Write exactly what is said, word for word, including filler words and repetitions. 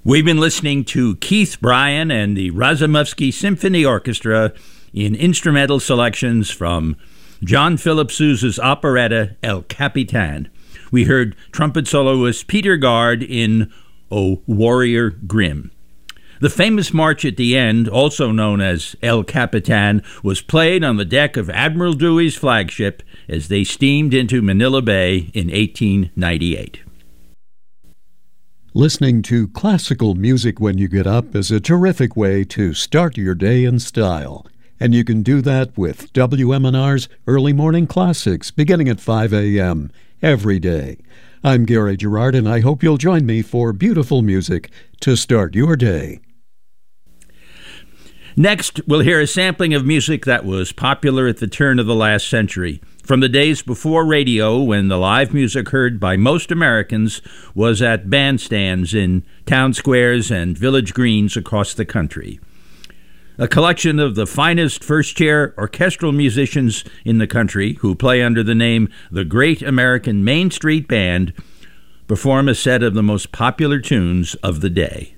We've been listening to Keith Bryan and the Razumovsky Symphony Orchestra in instrumental selections from John Philip Sousa's operetta El Capitan. We heard trumpet soloist Peter Gard in O Warrior Grim. The famous march at the end, also known as El Capitan, was played on the deck of Admiral Dewey's flagship as they steamed into Manila Bay in eighteen ninety-eight. Listening to classical music when you get up is a terrific way to start your day in style. And you can do that with W M N R's Early Morning Classics, beginning at five a.m. every day. I'm Gary Gerard, and I hope you'll join me for beautiful music to start your day. Next, we'll hear a sampling of music that was popular at the turn of the last century, from the days before radio, when the live music heard by most Americans was at bandstands in town squares and village greens across the country. A collection of the finest first-chair orchestral musicians in the country, who play under the name the Great American Main Street Band, perform a set of the most popular tunes of the day.